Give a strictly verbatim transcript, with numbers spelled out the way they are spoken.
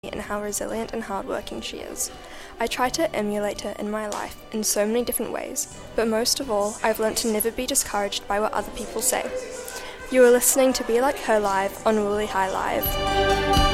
and how resilient and hardworking she is. I try to emulate her in my life in so many different ways, but most of all, I've learnt to never be discouraged by what other people say. You are listening to Be Like Her Live on Woolly High Live.